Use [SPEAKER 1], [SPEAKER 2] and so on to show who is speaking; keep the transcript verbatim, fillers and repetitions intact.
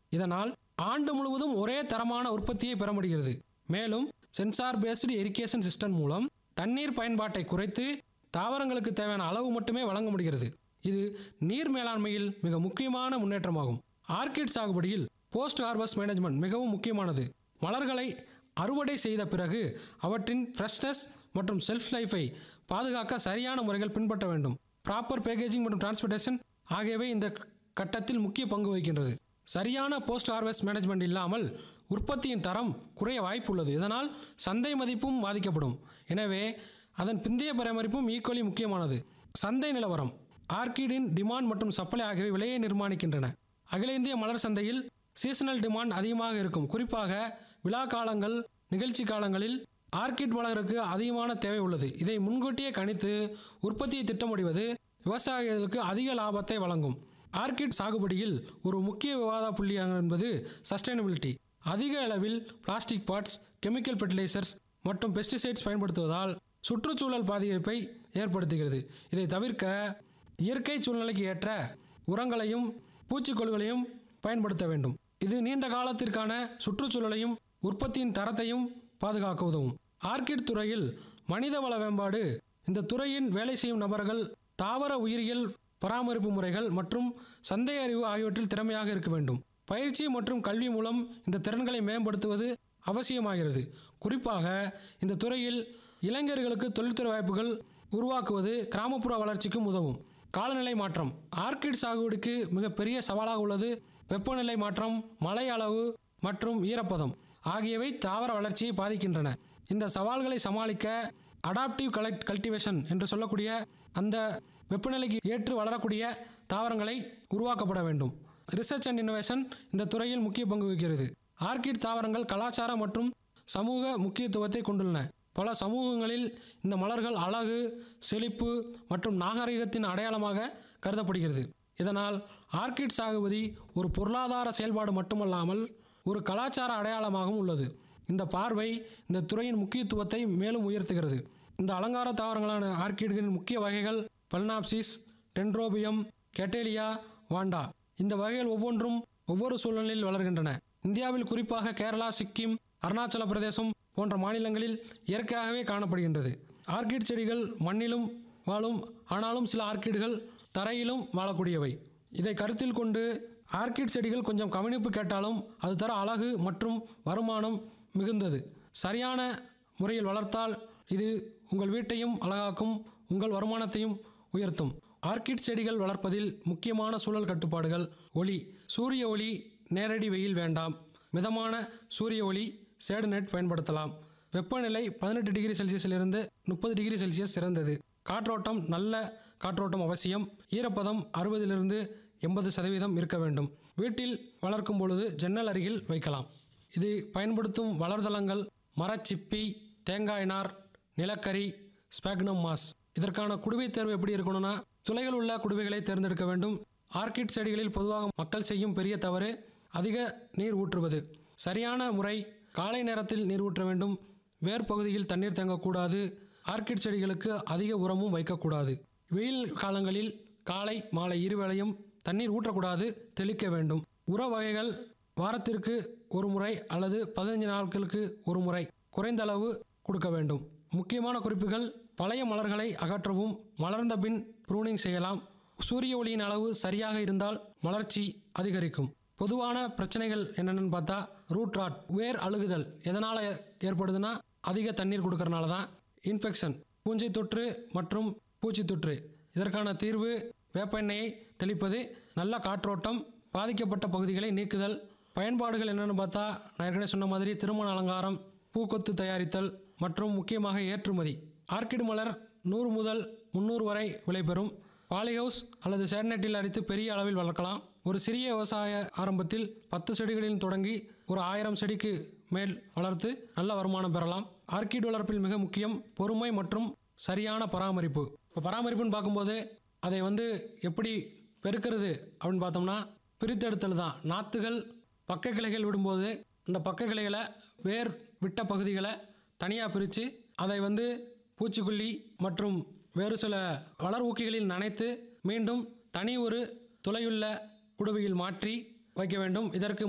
[SPEAKER 1] இதனால் ஆண்டு முழுவதும் ஒரே தரமான உற்பத்தியை பெற முடிகிறது. மேலும் சென்சார் பேஸ்டு இரிகேஷன் சிஸ்டம் மூலம் தண்ணீர் பயன்பாட்டை குறைத்து தாவரங்களுக்கு தேவையான அளவு மட்டுமே வழங்க முடிகிறது. இது நீர் மேலாண்மையில் மிக முக்கியமான முன்னேற்றமாகும். ஆர்கிட் சாகுபடியில் போஸ்ட் ஹார்வெஸ்ட் மேனேஜ்மெண்ட் மிகவும் முக்கியமானது. மலர்களை அறுவடை செய்த பிறகு அவற்றின் ஃப்ரெஷ்னஸ் மற்றும் செல்ஃப் லைஃபை பாதுகாக்க சரியான முறைகள் பின்பற்ற வேண்டும். ப்ராப்பர் பேக்கேஜிங் மற்றும் டிரான்ஸ்போர்ட்டேஷன் ஆகியவை இந்த கட்டத்தில் முக்கிய பங்கு வகிக்கின்றது. சரியான போஸ்ட் ஹார்வெஸ்ட் மேனேஜ்மெண்ட் இல்லாமல் உற்பத்தியின் தரம் குறைய வாய்ப்பு உள்ளது. இதனால் சந்தை மதிப்பும் பாதிக்கப்படும். எனவே அதன் பிந்தைய பராமரிப்பும் ஈக்குவலி முக்கியமானது. சந்தை நிலவரம். ஆர்கிடின் டிமாண்ட் மற்றும் சப்ளை ஆகியவை விலையை நிர்மாணிக்கின்றன. அகில இந்திய மலர் சந்தையில் சீசனல் டிமாண்ட் அதிகமாக இருக்கும். குறிப்பாக விழா காலங்கள், நிகழ்ச்சி காலங்களில் ஆர்கிட் மலருக்கு அதிகமான தேவை உள்ளது. இதை முன்கூட்டியே கணித்து உற்பத்தியை திட்டமிடுவது விவசாயிகளுக்கு அதிக லாபத்தை வழங்கும். ஆர்கிட் சாகுபடியில் ஒரு முக்கிய விவாத புள்ளி என்பது சஸ்டைனபிலிட்டி. அதிக அளவில் பிளாஸ்டிக் பார்ட்ஸ், கெமிக்கல் ஃபெர்டிலைசர்ஸ் மற்றும் பெஸ்டிசைட்ஸ் பயன்படுத்துவதால் சுற்றுச்சூழல் பாதிப்பை ஏற்படுத்துகிறது. இதை தவிர்க்க இயற்கை சூழ்நிலைக்கு ஏற்ற உரங்களையும் பூச்சிக்கொல்லிகளையும் பயன்படுத்த வேண்டும். இது நீண்ட காலத்திற்கான சுற்றுச்சூழலையும் உற்பத்தியின் தரத்தையும் பாதுகாக்க உதவும். ஆர்கிட் துறையில் மனிதவள மேம்பாடு. இந்த துறையின் வேலை செய்யும் நபர்கள் தாவர உயிரியல் பராமரிப்பு முறைகள் மற்றும் சந்தை அறிவு ஆகியவற்றில் திறமையாக இருக்க வேண்டும். பயிற்சி மற்றும் கல்வி மூலம் இந்த திறன்களை மேம்படுத்துவது அவசியமாகிறது. குறிப்பாக இந்த துறையில் இளைஞர்களுக்கு தொழில்துறை வாய்ப்புகள் உருவாக்குவது கிராமப்புற வளர்ச்சிக்கும் உதவும். காலநிலை மாற்றம். ஆர்கிட் சாகுபடிக்கு மிகப்பெரிய சவாலாக உள்ளது வெப்பநிலை மாற்றம், மழை அளவு மற்றும் ஈரப்பதம் ஆகியவை தாவர வளர்ச்சியை பாதிக்கின்றன. இந்த சவால்களை சமாளிக்க அடாப்டிவ் கலெக்ட் கல்டிவேஷன் என்று சொல்லக்கூடிய அந்த வெப்பநிலைக்கு ஏற்று வளரக்கூடிய தாவரங்களை உருவாக்கப்பட வேண்டும். ரிசர்ச் அண்ட் இன்னோவேஷன் இந்த துறையில் முக்கிய பங்கு வகிக்கிறது. ஆர்கிட் தாவரங்கள் கலாச்சார மற்றும் சமூக முக்கியத்துவத்தை கொண்டுள்ளன. பல சமூகங்களில் இந்த மலர்கள் அழகு, செழிப்பு மற்றும் நாகரிகத்தின் அடையாளமாக கருதப்படுகிறது. இதனால் ஆர்கிட் சாகுபடி ஒரு பொருளாதார செயல்பாடு மட்டுமல்லாமல் ஒரு கலாச்சார அடையாளமாகவும் உள்ளது. இந்த பார்வை இந்த துறையின் முக்கியத்துவத்தை மேலும் உயர்த்துகிறது. இந்த அலங்கார தாவரங்களான ஆர்கிட்களின் முக்கிய வகைகள் பல்னாப்சிஸ், டென்ட்ரோபியம், கெட்டேலியா, வாண்டா. இந்த வகைகள் ஒவ்வொன்றும் ஒவ்வொரு சூழ்நிலையில் வளர்கின்றன. இந்தியாவில் குறிப்பாக கேரளா, சிக்கிம், அருணாச்சல பிரதேசம் போன்ற மாநிலங்களில் இயற்கையாகவே காணப்படுகின்றது. ஆர்கிட் செடிகள் மண்ணிலும் வாழும், ஆனாலும் சில ஆர்கிட்கள் தரையிலும் வாழக்கூடியவை. இதை கருத்தில் கொண்டு ஆர்கிட் செடிகள் கொஞ்சம் கவனிப்பு கேட்டாலும் அது தர அழகு மற்றும் வருமானம் மிகுந்தது. சரியான முறையில் வளர்த்தால் இது உங்கள் வீட்டையும் அழகாக்கும், உங்கள் வருமானத்தையும் உயர்த்தும். ஆர்கிட் செடிகள் வளர்ப்பதில் முக்கியமான சூழல் கட்டுப்பாடுகள். ஒளி. சூரிய ஒளி, நேரடி வெயில் வேண்டாம். மிதமான சூரிய ஒளி, ஷேடு நெட் பயன்படுத்தலாம். வெப்பநிலை பதினெட்டு டிகிரி செல்சியஸிலிருந்து முப்பது டிகிரி செல்சியஸ் சிறந்தது. காற்றோட்டம். நல்ல காற்றோட்டம் அவசியம். ஈரப்பதம் அறுபதிலிருந்து எண்பது சதவீதம் இருக்க வேண்டும். வீட்டில் வளர்க்கும் பொழுது ஜன்னல் அருகில் வைக்கலாம். இது பயன்படுத்தும் வளர்தளங்கள் மரச்சிப்பி, தேங்காய் நார், நிலக்கரி, ஸ்பாக்னம் மாஸ். இதற்கான குடுவை தேர்வு எப்படி இருக்கணும்னா துளைகள் உள்ள குடுவைகளை தேர்ந்தெடுக்க வேண்டும். ஆர்கிட் செடிகளில் பொதுவாக மக்கள் செய்யும் பெரிய தவறு அதிக நீர் ஊற்றுவது. சரியான முறை. காலை நேரத்தில் நீர் ஊற்ற வேண்டும். வேர் பகுதியில் தண்ணீர் தேங்கக்கூடாது. ஆர்கிட் செடிகளுக்கு அதிக உரமும் வைக்கக்கூடாது. வெயில் காலங்களில் காலை மாலை இருவேளையும் தண்ணீர் ஊற்றக்கூடாது, தெளிக்க வேண்டும். உர வகைகள் வாரத்திற்கு ஒரு முறை அல்லது பதினைஞ்சு நாட்களுக்கு ஒரு முறை குறைந்த அளவு கொடுக்க வேண்டும். முக்கியமான குறிப்புகள். பழைய மலர்களை அகற்றவும். மலர்ந்த பின் ப்ரூனிங் செய்யலாம். சூரிய ஒளியின் அளவு சரியாக இருந்தால் வளர்ச்சி அதிகரிக்கும். பொதுவான பிரச்சனைகள் என்னென்னு பார்த்தா ரூட் ராட், வேர் அழுகுதல். எதனால் ஏற்படுதுன்னா அதிக தண்ணீர் கொடுக்கறனால தான். இன்ஃபெக்ஷன், பூஞ்சை தொற்று மற்றும் பூச்சி தொற்று. இதற்கான தீர்வு வேப்ப எண்ணெயை தெளிப்பது, நல்ல காற்றோட்டம், பாதிக்கப்பட்ட பகுதிகளை நீக்குதல். பயன்பாடுகள் என்னென்னு பார்த்தா நான் ஏற்கனவே சொன்ன மாதிரி திருமண அலங்காரம், பூக்கொத்து தயாரித்தல் மற்றும் முக்கியமாக ஏற்றுமதி. ஆர்கிட் மலர் நூறு முதல் முந்நூறு வரை விலை பெறும். பாலிஹவுஸ் அல்லது சேட்நெட்டில் அடித்து பெரிய அளவில் வளர்க்கலாம். ஒரு சிறிய விவசாய ஆரம்பத்தில் பத்து செடிகளில் தொடங்கி ஒரு ஆயிரம் செடிக்கு மேல் வளர்த்து நல்ல வருமானம் பெறலாம். ஆர்கிட் வளர்ப்பில் மிக முக்கியம் பொறுமை மற்றும் சரியான பராமரிப்பு. இப்போ பராமரிப்புன்னு பார்க்கும்போது அதை வந்து எப்படி பெருக்கிறது அப்படின்னு பார்த்தோம்னா பிரித்தெடுத்தல் தான். நாற்றுகள் பக்க கிளைகள் விடும்போது அந்த பக்க கிளைகளை வேர் விட்ட பகுதிகளை தனியாக பிரித்து அதை வந்து பூச்சிக்கொல்லி மற்றும் வேறு சில வளர் ஊக்கிகளில் நனைத்து மீண்டும் தனி ஒரு துளையுள்ள குடுவையில் மாற்றி வைக்க வேண்டும். இதற்கு